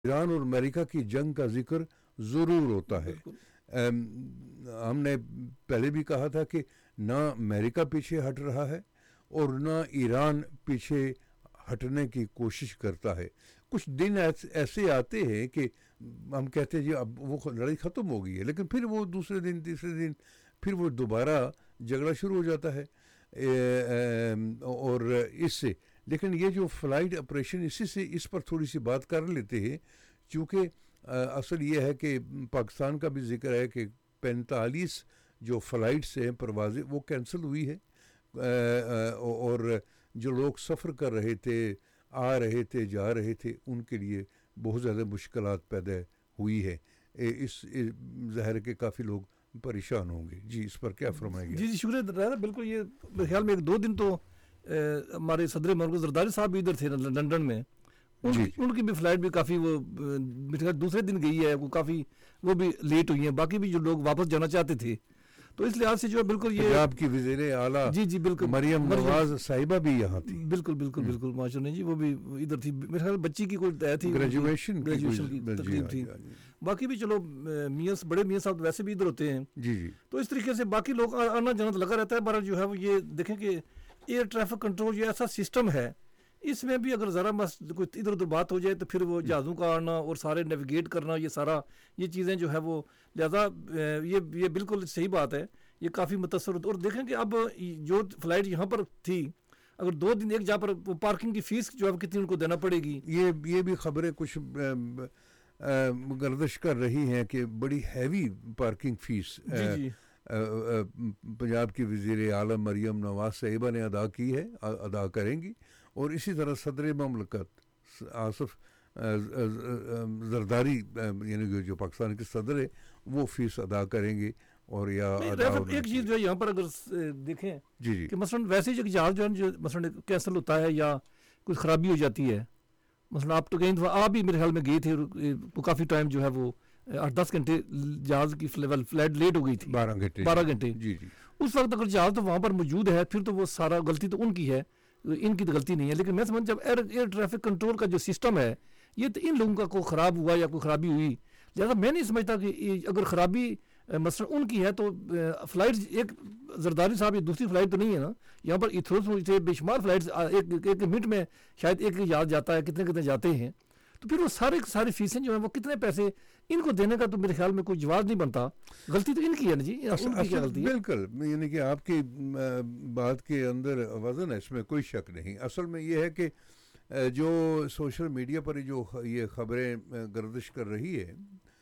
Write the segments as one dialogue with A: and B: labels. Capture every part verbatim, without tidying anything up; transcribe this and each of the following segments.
A: ایران اور امریکہ کی جنگ کا ذکر ضرور ہوتا ہے. ہم نے پہلے بھی کہا تھا کہ نہ امریکہ پیچھے ہٹ رہا ہے اور نہ ایران پیچھے ہٹنے کی کوشش کرتا ہے. کچھ دن ایسے آتے ہیں کہ ہم کہتے ہیں جی اب وہ لڑائی ختم ہو گئی ہے، لیکن پھر وہ دوسرے دن تیسرے دن پھر وہ دوبارہ جھگڑا شروع ہو جاتا ہے. اور اس سے لیکن یہ جو فلائٹ آپریشن اسی سے اس پر تھوڑی سی بات کر لیتے ہیں، چونکہ اصل یہ ہے کہ پاکستان کا بھی ذکر ہے کہ پینتالیس جو فلائٹس ہیں پروازیں وہ کینسل ہوئی ہے، اور جو لوگ سفر کر رہے تھے آ رہے تھے جا رہے تھے ان کے لیے بہت زیادہ مشکلات پیدا ہوئی ہے. اس ظاہر کے کافی لوگ پریشان ہوں گے. جی اس پر کیا فرمائیں گے؟
B: جی جی شکریہ. بالکل یہ میرے خیال میں ایک دو دن تو ہمارے صدر مملکت زرداری صاحب بھی ادھر تھے لنڈن میں، ان
A: جی
B: کی ان کی بھی فلائٹ بھی کافی وہ دوسرے دن گئی ہے، وہ کافی وہ بھی لیٹ ہوئی ہیں. باقی بھی جو لوگ واپس جانا چاہتے تھے تو اس لحاظ سے جو ہے بالکل یہ
A: پنجاب کی وزیر اعلیٰ
B: جی جی بالکل
A: مریم نواز صاحبہ بھی یہاں تھی.
B: بالکل بالکل بالکل ماشاء اللہ جی، وہ بھی ادھر تھی. میرے خیال بچی کی کوئی طے تھی،
A: گریجویشن
B: گریجویشن کی تقریب تھی. باقی بھی چلو میاں بڑے میاں صاحب ویسے بھی ادھر ہوتے ہیں.
A: جی جی
B: تو اس طریقے سے باقی لوگ آنا جانا لگا رہتا ہے. بہرحال جو ہے وہ یہ دیکھیں کہ ایئر ٹریفک کنٹرول یہ ایسا سسٹم ہے، اس میں بھی اگر ذرا مس کوئی ادھر ادھر بات ہو جائے تو پھر وہ جہازوں کا آنا اور سارے نیویگیٹ کرنا، یہ سارا یہ چیزیں جو ہے وہ لہذا یہ یہ بالکل صحیح بات ہے، یہ کافی متاثر ہوتا. اور دیکھیں کہ اب جو فلائٹ یہاں پر تھی اگر دو دن ایک جگہ پر پارکنگ کی فیس جو ہے کتنی ان کو دینا پڑے گی.
A: یہ یہ بھی خبریں کچھ گردش کر رہی ہیں کہ بڑی ہیوی پارکنگ فیس
B: جی جی
A: پنجاب کی وزیر اعلیٰ مریم نواز صاحبہ نے ادا کی ہے، ادا کریں گی. اور اسی طرح صدر مملکت آصف زرداری یعنی جو پاکستان کے صدر ہے وہ فیس ادا کریں گے. اور یا
B: ایک چیز جو ہے یہاں پر اگر دیکھیں
A: جی جی
B: کہ مثلاً ویسے جو جہاز جو ہے جو مثلاً کینسل ہوتا ہے یا کوئی خرابی ہو جاتی ہے، مثلاً آپ تو کہیں دفعہ آپ بھی میرے خیال میں گئے تھے، وہ کافی ٹائم جو ہے وہ آٹھ دس گھنٹے جہاز کی فلائٹ لیٹ ہو گئی تھی،
A: بارہ گھنٹے
B: بارہ گھنٹے
A: جی جی
B: اس وقت اگر جہاز تو وہاں پر موجود ہے پھر تو وہ سارا غلطی تو ان کی ہے، ان کی تو غلطی نہیں ہے. لیکن میں سمجھ جب ایئر ایئر ٹریفک کنٹرول کا جو سسٹم ہے یہ تو ان لوگوں کا کوئی خراب ہوا یا کوئی خرابی ہوئی، لہٰذا میں نہیں سمجھتا کہ اگر خرابی مثلا ان کی ہے تو فلائٹ ایک زرداری صاحب یہ دوسری فلائٹ تو نہیں ہے نا، یہاں پر ایتھرو سے بے شمار فلائٹ ایک ایک منٹ میں شاید ایک یاد جاتا ہے، کتنے کتنے جاتے ہیں. تو پھر وہ سارے ساری فیسیں جو ہیں وہ کتنے پیسے ان کو دینے کا تو میرے خیال میں کوئی جواز نہیں بنتا. غلطی تو ان کی ہے نا جی، ان کی کیا غلطی ہے؟
A: بالکل یعنی کہ آپ کی بات کے اندر وزن ہے، اس میں کوئی شک نہیں. اصل میں یہ ہے کہ جو سوشل میڈیا پر جو یہ خبریں گردش کر رہی ہے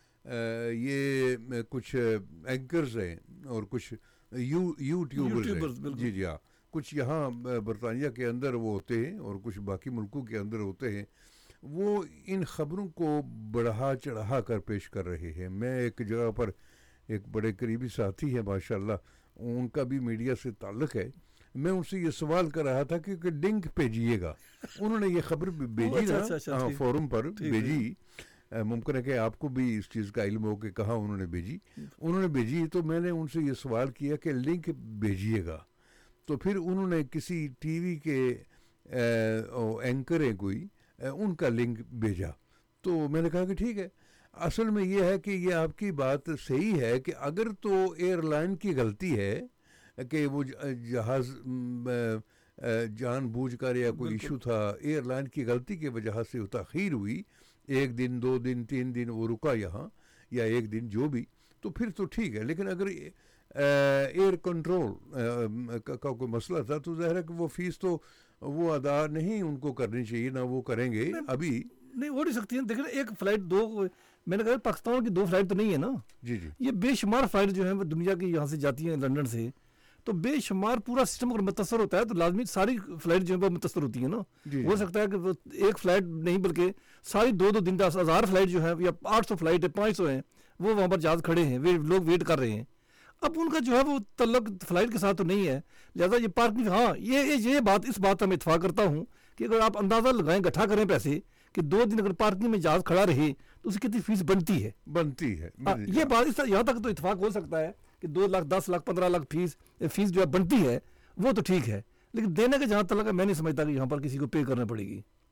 A: یہ کچھ اینکرز ہیں اور کچھ یو یوٹیوبرز ہیں. جی جی ہاں، کچھ یہاں برطانیہ کے اندر وہ ہوتے ہیں اور کچھ باقی ملکوں کے اندر ہوتے ہیں، وہ ان خبروں کو بڑھا چڑھا کر پیش کر رہے ہیں. میں ایک جگہ پر ایک بڑے قریبی ساتھی ہیں ماشاءاللہ، ان کا بھی میڈیا سے تعلق ہے، میں ان سے یہ سوال کر رہا تھا کہ لنک بھیجیے گا. انہوں نے یہ خبر بھیجی نا فورم پر بھیجی، ممکن ہے کہ آپ کو بھی اس چیز کا علم ہو کہ کہاں انہوں نے بھیجی. انہوں نے بھیجی تو میں نے ان سے یہ سوال کیا کہ لنک بھیجیے گا، تو پھر انہوں نے کسی ٹی وی کے اینکر ہیں کوئی ان کا لنک بھیجا. تو میں نے کہا کہ ٹھیک ہے. اصل میں یہ ہے کہ یہ آپ کی بات صحیح ہے کہ اگر تو ایئر لائن کی غلطی ہے کہ وہ جہاز جان بوجھ کر یا کوئی ایشو تھا، ایئر لائن کی غلطی کی وجہ سے تاخیر ہوئی، ایک دن دو دن تین دن وہ رکا یہاں یا ایک دن جو بھی، تو پھر تو ٹھیک ہے. لیکن اگر ایئر کنٹرول کا کوئی مسئلہ تھا تو ظاہر ہے کہ وہ فیس تو وہ ادا نہیں ان کو کرنی چاہیے، نہ وہ کریں گے. ابھی
B: نہیں ہو نہیں سکتی ہے. دیکھیں ایک فلائٹ دو، میں نے کہا پاکستان کی دو فلائٹ تو نہیں ہے نا. جی جی یہ بے شمار فلائٹ جو ہیں وہ دنیا کی یہاں سے جاتی ہیں لنڈن سے، تو بے شمار پورا سسٹم اگر متاثر ہوتا ہے تو لازمی ساری فلائٹ جو ہے وہ متاثر ہوتی ہیں نا. ہو سکتا ہے کہ وہ ایک فلائٹ نہیں بلکہ ساری دو دو دن دس ہزار فلائٹ جو ہے یا آٹھ سو فلائٹ ہے، پانچ سو ہیں، وہ وہاں پر جہاز کھڑے ہیں، لوگ ویٹ کر رہے ہیں. اب ان کا جو ہے وہ تعلق فلائٹ کے ساتھ تو نہیں ہے، لہٰذا یہ پارکنگ ہاں یہ یہ بات اس بات میں اتفاق کرتا ہوں کہ اگر آپ اندازہ لگائیں گٹھا کریں پیسے کہ دو دن اگر پارکنگ میں جہاز کھڑا رہے تو اس کی کتنی فیس بنتی ہے
A: بنتی ہے
B: یہ بات اس طرح یہاں تک تو اتفاق ہو سکتا ہے کہ دو لاکھ دس لاکھ پندرہ لاکھ فیس فیس جو ہے بنتی ہے وہ تو ٹھیک ہے، لیکن دینے کے جہاں تک میں نہیں سمجھتا کہ یہاں پر کسی کو پے کرنا پڑے گی.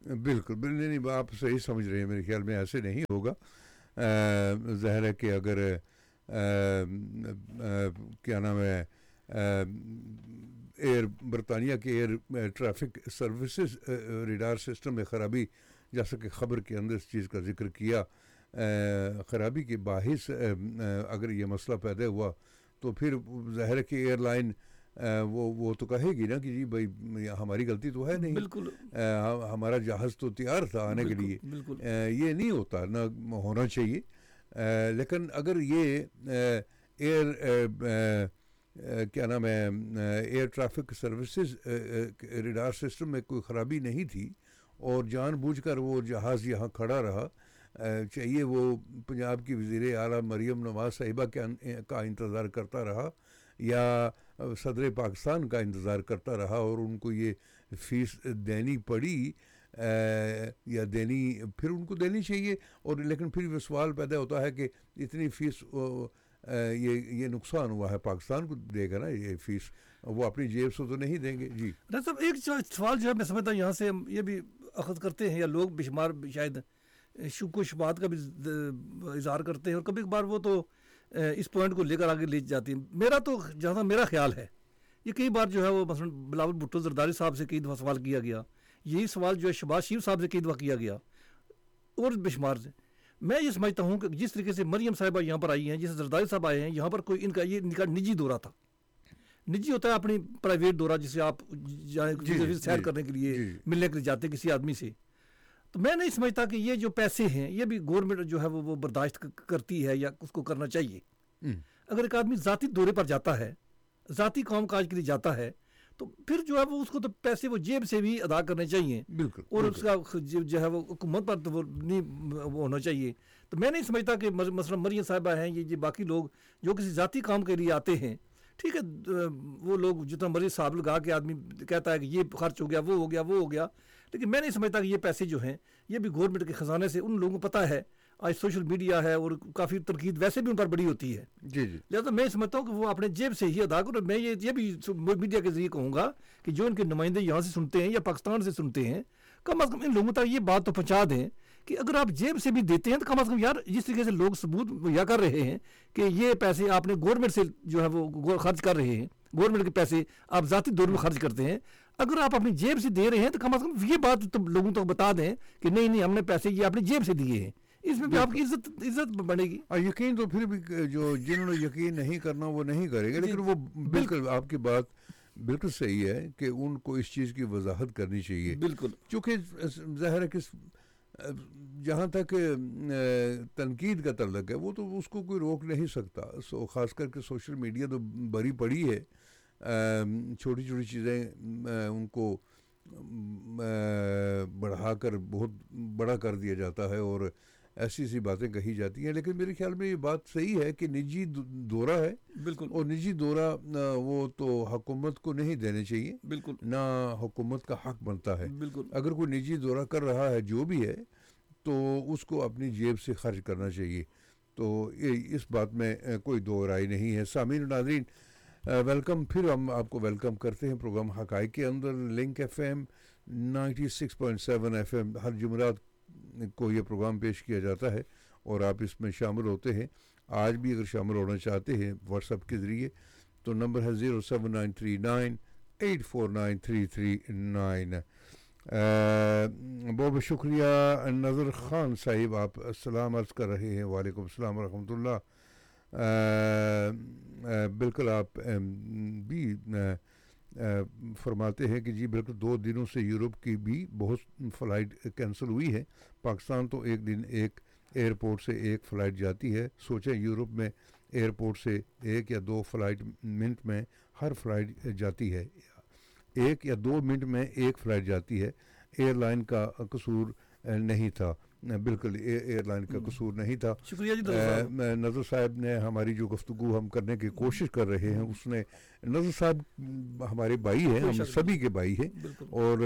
A: بالکل بالکل نہیں, آپ صحیح سمجھ رہے ہیں, میرے خیال میں ایسے نہیں ہوگا. ظاہر ہے کہ اگر کیا نام ہے ایئر برطانیہ کے air traffic services radar system میں خرابی, جیسا کہ خبر کے اندر اس چیز کا ذکر کیا, خرابی کے باعث اگر یہ مسئلہ پیدا ہوا تو پھر ظاہر ہے کہ ایئر لائن وہ وہ تو کہے گی نا کہ جی بھائی ہماری غلطی تو ہے نہیں,
B: بالکل
A: ہمارا جہاز تو تیار تھا آنے کے لیے. یہ نہیں ہوتا, نہ ہونا چاہیے. لیکن اگر یہ ایئر کیا نام ہے air traffic services radar system میں کوئی خرابی نہیں تھی اور جان بوجھ کر وہ جہاز یہاں کھڑا رہا, چاہیے وہ پنجاب کی وزیر اعلیٰ مریم نواز صاحبہ کا انتظار کرتا رہا یا صدر پاکستان کا انتظار کرتا رہا اور ان کو یہ فیس دینی پڑی یا دینی پھر ان کو دینی چاہیے. اور لیکن پھر وہ سوال پیدا ہوتا ہے کہ اتنی فیس یہ یہ نقصان ہوا ہے, پاکستان کو دے گا نا یہ فیس, وہ اپنی جیب سے تو نہیں دیں گے. جی
B: ڈاکٹر صاحب, ایک سوال جو ہے میں سمجھتا ہوں یہاں سے ہم یہ بھی اخذ کرتے ہیں یا لوگ بے شمار شاید شک و شبہات کا بھی اظہار کرتے ہیں اور کبھی کبھار وہ تو اس پوائنٹ کو لے کر آگے لے جاتی ہیں. میرا تو جہاں میرا خیال ہے یہ کئی بار جو ہے وہ مثلا بلاول بھٹو زرداری صاحب سے کئی دفعہ سوال کیا گیا, یہی سوال جو ہے شہباز شریف صاحب سے کئی دفعہ کیا گیا اور بے شمار سے. میں یہ سمجھتا ہوں کہ جس طریقے سے مریم صاحبہ یہاں پر آئی ہیں, جیسے زرداری صاحب آئے ہیں یہاں پر, کوئی ان کا یہ ان کا نجی دورہ تھا. نجی ہوتا ہے اپنی پرائیویٹ دورہ جسے آپ سیر کرنے کے لیے ملنے کے لیے جاتے ہیں کسی آدمی سے. تو میں نہیں سمجھتا کہ یہ جو پیسے ہیں یہ بھی گورنمنٹ جو ہے وہ برداشت کرتی ہے یا اس کو کرنا چاہیے. اگر ایک آدمی ذاتی دورے پر جاتا ہے, ذاتی کام کاج کے لیے جاتا ہے, تو پھر جو ہے وہ اس کو تو پیسے وہ جیب سے بھی ادا کرنے چاہیے.
A: بالکل,
B: اور اس کا جو ہے وہ حکومت پر تو وہ نہیں وہ ہونا چاہیے. تو میں نہیں سمجھتا کہ مثلا مریم صاحبہ ہیں یہ باقی لوگ جو کسی ذاتی کام کے لیے آتے ہیں, ٹھیک ہے وہ لوگ جتنا مرضی صاحب لگا کے آدمی کہتا ہے کہ یہ خرچ ہو گیا وہ ہو گیا وہ ہو گیا, لیکن میں نہیں سمجھتا کہ یہ پیسے جو ہیں یہ بھی گورنمنٹ کے خزانے سے, ان لوگوں کو پتہ ہے آج سوشل میڈیا ہے اور کافی تنقید ویسے بھی ان پر بڑی ہوتی ہے.
A: جی جی
B: لہٰذا میں سمجھتا ہوں کہ وہ اپنے جیب سے ہی ادا کرو. میں یہ یہ بھی میڈیا کے ذریعے کہوں گا کہ جو ان کے نمائندے یہاں سے سنتے ہیں یا پاکستان سے سنتے ہیں, کم از کم ان لوگوں تک یہ بات تو پہنچا دیں کہ اگر آپ جیب سے بھی دیتے ہیں تو کم از کم یار جس طریقے سے لوگ ثبوت مہیا کر رہے ہیں کہ یہ پیسے آپ نے گورنمنٹ سے جو ہے وہ خرچ کر رہے ہیں, گورنمنٹ کے پیسے آپ ذاتی دور میں خرچ کرتے ہیں, اگر آپ اپنی جیب سے دے رہے ہیں تو کم از کم یہ بات تو لوگوں تک بتا دیں کہ نہیں نہیں ہم نے پیسے یہ اپنی جیب سے دیے ہیں. اس میں بھی آپ کی عزت عزت بڑھے گی.
A: یقین تو پھر بھی جو جنہوں نے یقین نہیں کرنا وہ نہیں کرے گا, لیکن وہ بالکل آپ کی بات بالکل صحیح ہے کہ ان کو اس چیز کی وضاحت کرنی چاہیے.
B: بالکل,
A: چونکہ ظاہر ہے کہ جہاں تک تنقید کا تعلق ہے وہ تو اس کو کوئی روک نہیں سکتا. سو خاص کر کے سوشل میڈیا تو بری پڑی ہے, چھوٹی چھوٹی چیزیں ان کو بڑھا کر بہت بڑا کر دیا جاتا ہے اور ایسی ایسی باتیں کہی جاتی ہیں. لیکن میرے خیال میں یہ بات صحیح ہے کہ نجی دورہ ہے,
B: بالکل,
A: اور نجی دورہ وہ تو حکومت کو نہیں دینے چاہیے,
B: بالکل,
A: نہ حکومت کا حق بنتا ہے.
B: بالکل,
A: اگر کوئی نجی دورہ کر رہا ہے جو بھی ہے تو اس کو اپنی جیب سے خرچ کرنا چاہیے. تو یہ اس بات میں کوئی دو رائے نہیں ہے. سامعین و ناظرین ویلکم, پھر ہم آپ کو ویلکم کرتے ہیں پروگرام حقائق کے اندر. Link F M ninety six point seven F M ہر جمعرات کو یہ پروگرام پیش کیا جاتا ہے اور آپ اس میں شامل ہوتے ہیں. آج بھی اگر شامل ہونا چاہتے ہیں واٹس ایپ کے ذریعے تو نمبر ہے zero seven nine three nine eight four nine three three nine. بہت بہت شکریہ نظر خان صاحب, آپ السلام عرض کر رہے ہیں. وعلیکم السلام ورحمۃ اللہ. بالکل آپ بھی فرماتے ہیں کہ جی بالکل دو دنوں سے یورپ کی بھی بہت فلائٹ کینسل ہوئی ہے. پاکستان تو ایک دن ایک ایئرپورٹ سے ایک فلائٹ جاتی ہے. سوچیں یورپ میں ایئرپورٹ سے ایک یا دو فلائٹ منٹ میں ہر فلائٹ جاتی ہے, ایک یا دو منٹ میں ایک فلائٹ جاتی ہے. ایئر لائن کا قصور نہیں تھا, بالکل ایئر لائن کا قصور نہیں تھا.
B: شکریہ جی.
A: نظر صاحب نے ہماری جو گفتگو ہم کرنے کی کوشش کر رہے ہیں اس نے, نظر صاحب ہمارے بھائی ہیں, ہم سبھی کے بھائی ہیں, اور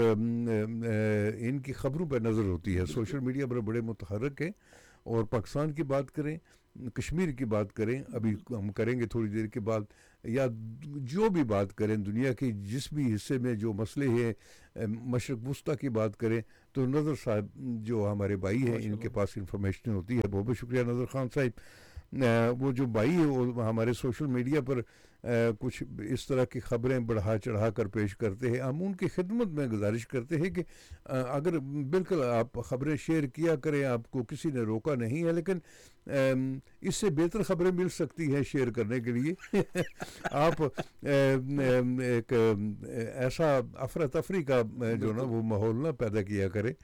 A: ان کی خبروں پہ نظر ہوتی ہے. سوشل میڈیا پر بڑے متحرک ہیں, اور پاکستان کی بات کریں کشمیر کی بات کریں، ابھی ہم کریں گے تھوڑی دیر کے بعد، یا جو بھی بات کریں دنیا کے جس بھی حصے میں جو مسئلے ہیں، مشرق وسطیٰ کی بات کریں، تو نظر صاحب جو ہمارے بھائی ہیں ان کے پاس انفارمیشن ہوتی ہے. بہت بہت شکریہ نظر خان صاحب. وہ جو بھائی ہے وہ ہمارے سوشل میڈیا پر کچھ اس طرح کی خبریں بڑھا چڑھا کر پیش کرتے ہیں. ہم ان کی خدمت میں گزارش کرتے ہیں کہ اگر بالکل آپ خبریں شیئر کیا کریں، آپ کو کسی نے روکا نہیں ہے، لیکن اس سے بہتر خبریں مل سکتی ہیں شیئر کرنے کے لیے. آپ ایک ایسا افراتفری کا جو نا وہ ماحول نہ پیدا کیا کریں.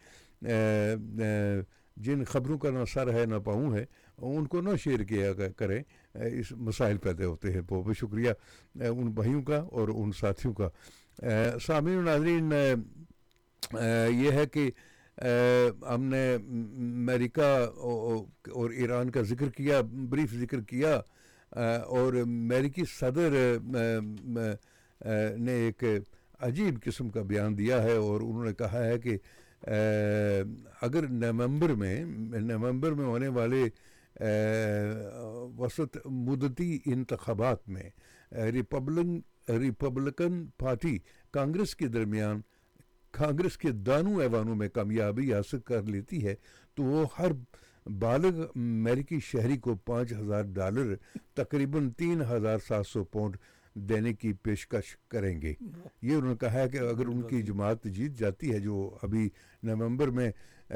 A: جن خبروں کا نہ سر ہے نہ پاؤں ہے ان کو نہ شیئر کیا کریں، اس مسائل پیدا ہوتے ہیں. بہت بہت شکریہ ان بھائیوں کا اور ان ساتھیوں کا. سامعین و ناظرین، یہ ہے کہ ہم نے امریکہ اور ایران کا ذکر کیا، بریف ذکر کیا، اور امریکی صدر نے ایک عجیب قسم کا بیان دیا ہے، اور انہوں نے کہا ہے کہ اگر نومبر میں نومبر میں ہونے والے وسط مدتی انتخابات میں ریپبلن ریپبلکن پارٹی کانگریس کے درمیان کانگریس کے دانوں ایوانوں میں کامیابی حاصل کر لیتی ہے تو وہ ہر بالغ امریکی شہری کو پانچ ہزار ڈالر تقریباً تین ہزار سات سو پاؤنڈ دینے کی پیشکش کریں گے. یہ انہوں نے کہا ہے کہ اگر ان کی جماعت جیت جاتی ہے، جو ابھی نومبر میں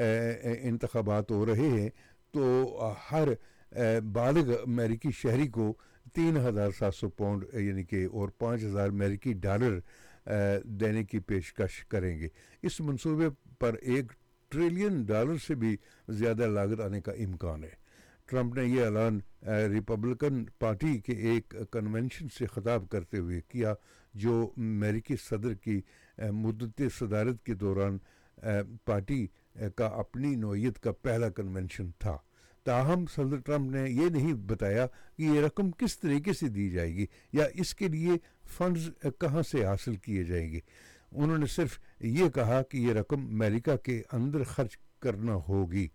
A: انتخابات ہو رہے ہیں، تو ہر بالغ امریکی شہری کو تین ہزار سات سو پاؤنڈ یعنی کہ اور پانچ ہزار امریکی ڈالر دینے کی پیشکش کریں گے. اس منصوبے پر ایک ٹریلین ڈالر سے بھی زیادہ لاگت آنے کا امکان ہے. ٹرمپ نے یہ اعلان ریپبلکن پارٹی کے ایک کنونشن سے خطاب کرتے ہوئے کیا، جو امریکی صدر کی مدت صدارت کے دوران پارٹی کا اپنی نوعیت کا پہلا کنونشن تھا. تاہم صدر ٹرمپ نے یہ نہیں بتایا کہ یہ رقم کس طریقے سے دی جائے گی یا اس کے لیے فنڈز کہاں سے حاصل کیے جائیں گے. انہوں نے صرف یہ کہا کہ یہ رقم امریکہ کے اندر خرچ کرنا ہوگی.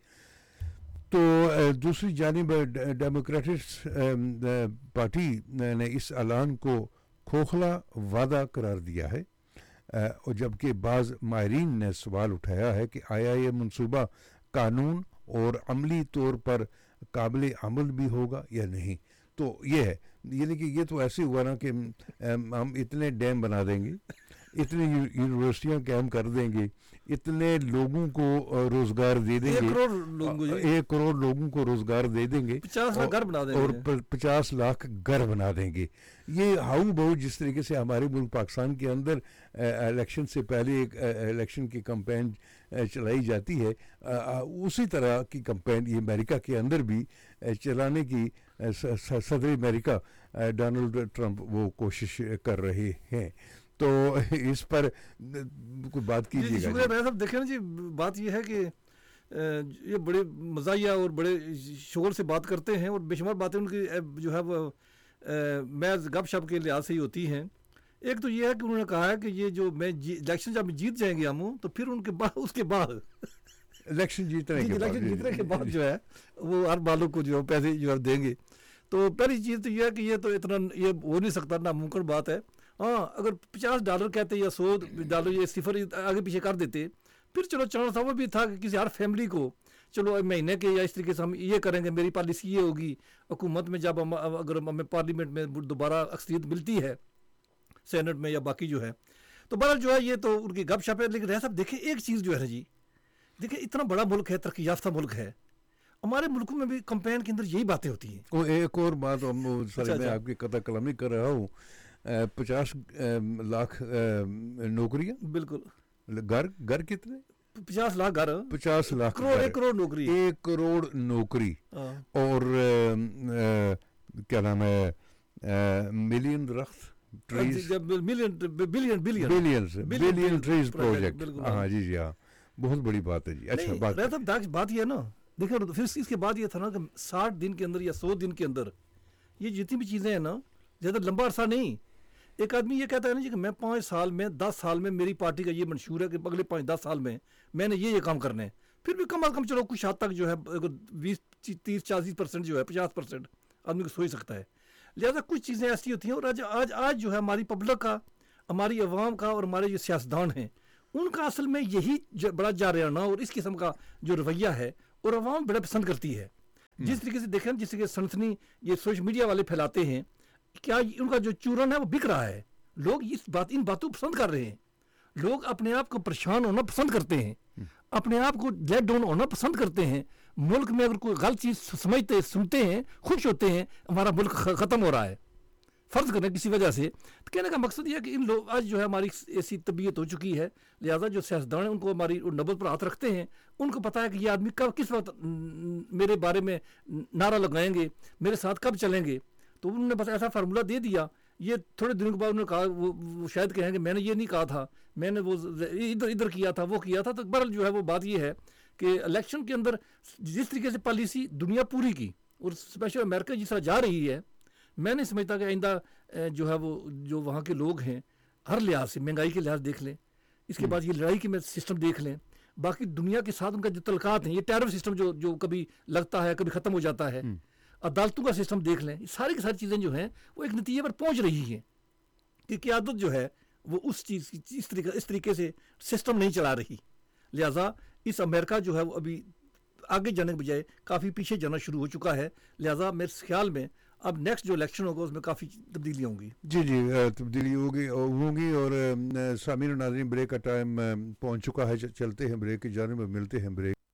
A: تو دوسری جانب ڈیموکریٹس پارٹی نے اس اعلان کو کھوکھلا وعدہ قرار دیا ہے، اور جبکہ بعض ماہرین نے سوال اٹھایا ہے کہ آیا یہ منصوبہ قانون اور عملی طور پر قابل عمل بھی ہوگا یا نہیں. تو یہ ہے، یعنی کہ یہ تو ایسے ہوا نا کہ ہم اتنے ڈیم بنا دیں گے، اتنی یونیورسٹیاں قائم کر دیں گے، اتنے لوگوں کو روزگار دے دیں گے، ایک کروڑ لوگوں کو روزگار دے دیں گے،
B: پچاس لاکھ گھر بنا دیں گے،
A: اور پچاس لاکھ گھر بنا دیں گے. یہ ہاؤ بہو جس طریقے سے ہمارے ملک پاکستان کے اندر الیکشن سے پہلے ایک الیکشن کی کمپین چلائی جاتی ہے، اسی طرح کی کمپین یہ امریکہ کے اندر بھی چلانے کی صدر امریکہ ڈونلڈ ٹرمپ وہ کوشش کر رہے ہیں. تو اس پر کوئی بات کیجیے گا.
B: شکریہ بھائی صاحب. دیکھیں نا جی، بات یہ ہے کہ یہ بڑے مزاحیہ اور بڑے شور سے بات کرتے ہیں، اور بے شمار باتیں ان کی جو ہے وہ محض گپ شپ کے لحاظ سے ہی ہوتی ہیں. ایک تو یہ ہے کہ انہوں نے کہا ہے کہ یہ جو میں الیکشن جب جیت جائیں گے ہم، تو پھر ان کے بعد اس کے بعد
A: الیکشن جیتنے کے بعد
B: جیتنے کے بعد جو ہے وہ ہر بالوں کو جو پیسے جو ہے دیں گے. تو پہلی چیز تو یہ ہے کہ یہ تو اتنا یہ ہو نہیں سکتا، ناممکن بات ہے. ہاں، اگر پچاس ڈالر کہتے یا سو ڈالر یہ صفر آگے پیچھے کر دیتے، پھر چلو چانس تھا وہ بھی تھا کہ کسی ہر فیملی کو چلو مہینے کے یا اس طریقے سے ہم یہ کریں گے، میری پالیسی یہ ہوگی. حکومت میں جب ہم اگر ہمیں پارلیمنٹ میں دوبارہ اکثریت ملتی ہے، سینٹ میں یا باقی جو ہے، تو بہرحال جو ہے یہ تو ان کی گپ شپ ہے. لیکن رہ صاحب دیکھیں ایک چیز جو ہے نا جی، دیکھیں اتنا بڑا ملک ہے، ترقی یافتہ ملک ہے، ہمارے ملکوں میں بھی کمپین کے اندر یہی باتیں ہوتی ہیں.
A: وہ ایک اور بات میں آپ کی قطع کلامی کر رہا ہوں، پچاس لاکھ نوکریاں،
B: بالکل
A: گھر گھر کتنے
B: پچاس لاکھ گھر
A: پچاس لاکھ
B: کروڑ ایک کروڑ نوکری
A: ایک کروڑ نوکری اور کیا نام ہے ملین درخت
B: billion billion
A: billion trees project. ہاں جی جی ہاں، بہت بڑی بات ہے جی. اچھا بات
B: بات یہ ہے نا، دیکھیں پھر اس کے بعد یہ تھا نا کہ ساٹھ دن کے اندر یا سو دن کے اندر یہ جتنی بھی چیزیں ہیں نا، زیادہ لمبا عرصہ نہیں. ایک آدمی یہ کہتا ہے نا جی کہ میں پانچ سال میں دس سال میں میری پارٹی کا یہ منشور ہے کہ اگلے پانچ دس سال میں میں نے یہ یہ کام کرنے ہیں، پھر بھی کم از کم چلو کچھ حد تک جو ہے بیس تیس چالیس پرسینٹ جو ہے پچاس پرسینٹ آدمی کو سوچ سکتا ہے. لہٰذا کچھ چیزیں ایسی ہوتی ہیں. اور آج آج آج جو ہے ہماری پبلک کا, ہماری عوام کا اور ہمارے جو سیاستدان ہیں ان کا اصل میں یہی بڑا جارحانہ اور اس قسم کا جو رویہ ہے اور عوام بڑا پسند کرتی ہے. جس طریقے سے دیکھیں جس طریقے سے سنسنی یہ سوشل میڈیا والے پھیلاتے ہیں, کیا ان کا جو چورن ہے وہ بک رہا ہے. لوگ اس بات ان باتوں پسند کر رہے ہیں. لوگ اپنے آپ کو پریشان ہونا پسند کرتے ہیں, اپنے آپ کو لیٹ ڈاؤن ہونا پسند کرتے ہیں. ملک میں اگر کوئی غلط چیز سمجھتے سنتے ہیں خوش ہوتے ہیں ہمارا ملک ختم ہو رہا ہے فرض کریں کسی وجہ سے. تو کہنے کا مقصد یہ ہے کہ ان لوگ آج جو ہے ہماری ایسی طبیعت ہو چکی ہے, لہٰذا جو سیاستدان ہیں ان کو ہماری نبض پر ہاتھ رکھتے ہیں. ان کو پتہ ہے کہ یہ آدمی کب کس وقت میرے بارے میں نعرہ لگائیں گے, میرے ساتھ کب چلیں گے. تو انہوں نے بس ایسا فارمولہ دے دیا. یہ تھوڑے دنوں کے بعد انہوں نے کہا وہ, وہ شاید کہیں کہ میں نے یہ نہیں کہا تھا, میں نے وہ ادھر ادھر کیا تھا وہ کیا تھا. تو بہرحال جو ہے وہ بات یہ ہے کہ الیکشن کے اندر جس طریقے سے پالیسی دنیا پوری کی اور اسپیشل امریکہ جس طرح جا رہی ہے, میں نہیں سمجھتا کہ آئندہ جو ہے وہ جو وہاں کے لوگ ہیں ہر لحاظ سے, مہنگائی کے لحاظ دیکھ لیں, اس کے بعد یہ لڑائی کے سسٹم دیکھ لیں, باقی دنیا کے ساتھ ان کا جو تعلقات ہیں, یہ ٹیرر سسٹم جو جو کبھی لگتا ہے کبھی ختم ہو جاتا ہے, عدالتوں کا سسٹم دیکھ لیں, ساری کی ساری چیزیں جو ہیں وہ ایک نتیجے پر پہنچ رہی ہیں کہ قیادت جو ہے وہ اس چیز اس طریقے اس طریقے سے سسٹم نہیں چلا رہی. لہٰذا اس امریکہ جو ہے وہ ابھی آگے جانے کے بجائے کافی پیچھے جانا شروع ہو چکا ہے. لہٰذا میرے خیال میں اب نیکسٹ جو الیکشن ہوگا اس میں کافی تبدیلی ہوں گی.
A: جی جی تبدیلی ہوگی ہوں گی. اور سامعین و ناظرین بریک کا ٹائم پہنچ چکا ہے, چلتے ہیں بریک کی جانب میں, ملتے ہیں بریک.